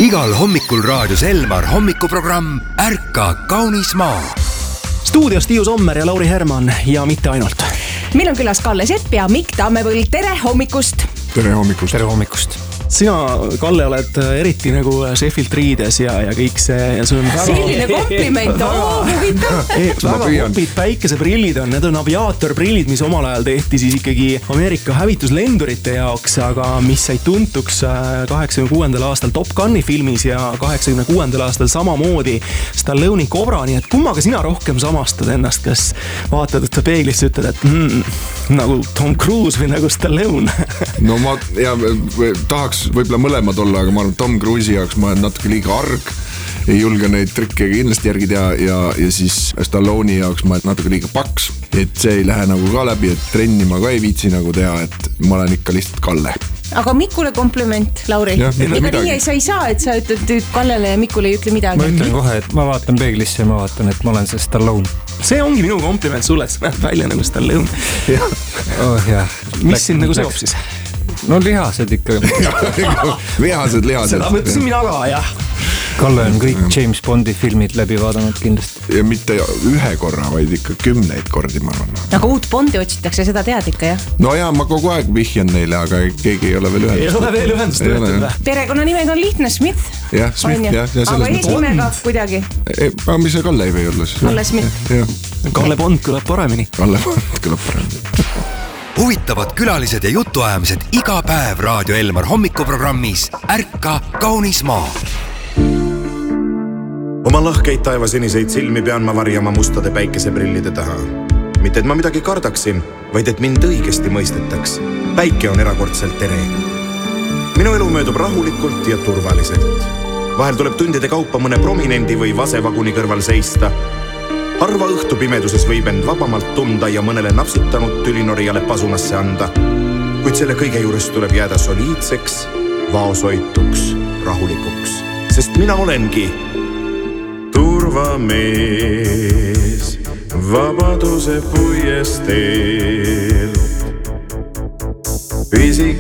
Igal hommikul raadios Elmar hommikuprogramm Ärka kaunis maa. Stuudios Tiiu Sommer ja Lauri Herman ja mitte ainult. Meil on külas Kalle Sepp ja Mikk Tammepõld. Tere hommikust! Tere hommikust! Tere hommikust! Sina, Kalle, oled eriti nagu Sheffield riides ja kõik see ja see on väga... Selline kompliment, huvitav! Väga hopid päikeseprillid on, need on aviaatorprillid, mis omal ajal tehti siis ikkagi Ameerika hävituslendurite jaoks, aga mis sai tuntuks 86. aastal Top Guni filmis ja 86. aastal samamoodi Stallone'i Cobra, nii et kummaga sina rohkem samastad ennast, kas vaatad, et sa peeglisse ütled, et nagu Tom Cruise või nagu Stallone? No ma tahaks võib-olla mõlemad olla, aga ma arvan, Tom Cruise'i jaoks ma olen natuke liiga arg, ei julge neid trikke kindlasti järgi teha ja siis Stallone'i jaoks ma olen natuke liiga paks, et see ei lähe nagu ka läbi, et trenni ma ka ei viitsi nagu teha, et ma olen ikka lihtsalt Kalle. Aga Mikule kompliment, Lauri. Ega nii sa ei saa, et sa ütled Kallele ja Mikule ei ütle midagi. Ma ütlen kohe, et ma vaatan peeglisse ja ma vaatan, et ma olen see Stallone. See ongi minu kompliment sulle, et sa näed välja nagu Stallone. Mis siin nagu seob siis? No lihased ikka. Vihased. Seda mõtlesin mina ka, jah. Kalle on kõik James Bondi filmid läbi vaadanud kindlasti. Ja mitte ühe korra, vaid ikka 10 kordi, ma arvan. Aga uut Bondi otsitakse, seda tead ikka, jah? No jaa, ma kogu aeg vihjan neile, aga keegi ei ole veel ühendust. Ei ole veel ühendust võetud. Perekonna nimega on lihtne Smith. Jah, Smith, jah. Aga eesnimega kuidagi. Aga mis see Kalle ei või olla siis? Kalle Smith. Kalle Bond kõlab paremini. Huvitavad külalised ja jutuajamised iga päev Raadio Elmar hommikuprogrammis Ärka kaunis maa. Oma lahkeid taevasiniseid silmi pean ma varjama mustade päikeseprillide taha. Mitte et ma midagi kardaksin, vaid et mind õigesti mõistetaks. Päike on erakordselt tere. Minu elu möödub rahulikult ja turvaliselt. Vahel tuleb tundide kaupa mõne prominendi või vasevaguni kõrval seista. Harva õhtu pimeduses võib end vabamalt tunda ja mõnele napsutanud tülinorijale pasunasse anda. Kuid selle kõige juures tuleb jääda soliidseks, vaosoituks, rahulikuks. Sest mina olengi turvamees vabaduse puiesteel. Pisik